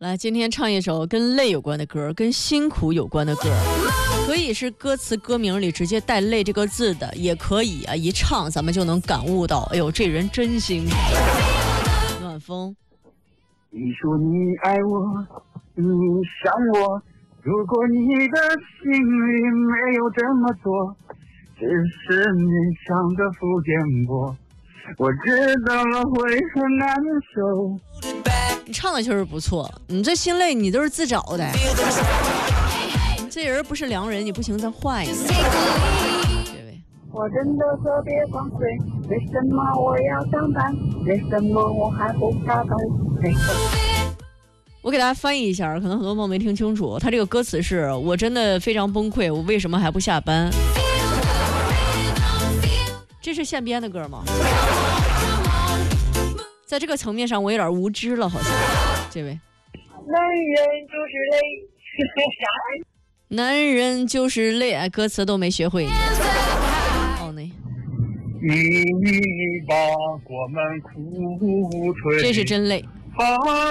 来，今天唱一首跟累有关的歌，跟辛苦有关的歌，可以是歌词歌名里直接带累这个字的，也可以啊，一唱咱们就能感悟到，哎呦，这人真辛苦。暖风， 你说你爱我，你想我，如果你的心里没有这么做，只是勉强的敷衍我知道了会很难受。 你唱的确实不错，你这心累你都是自找的，这人不是良人，你不行再换一个。这位， 我真的特别光脆，为什么我要上班？为什么我还不下班？ 我给大家翻译一下，可能很多朋友没听清楚，他这个歌词是我真的非常崩溃，我为什么还不下班？这是现编的歌吗？在这个层面上我有点无知了，好像。这位， 男人就是累。 男人就是累，哎，歌词都没学会。哦呢， 你把我们苦吹， 这是真累。